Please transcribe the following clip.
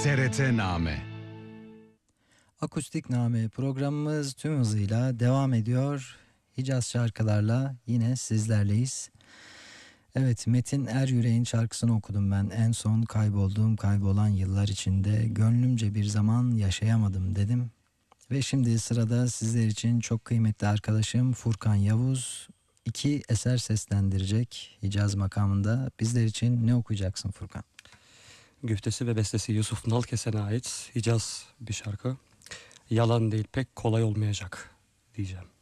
TRT-Name. Akustik Name programımız tüm hızıyla devam ediyor. Hicaz şarkılarla yine sizlerleyiz. Evet, Metin Eryürek'in şarkısını okudum ben. En son kaybolan yıllar içinde gönlümce bir zaman yaşayamadım dedim. Ve şimdi sırada sizler için çok kıymetli arkadaşım Furkan Yavuz iki eser seslendirecek Hicaz makamında. Bizler için ne okuyacaksın Furkan? Güftesi ve bestesi Yusuf Nalkesen'e ait Hicaz bir şarkı. Yalan değil, pek kolay olmayacak diyeceğim.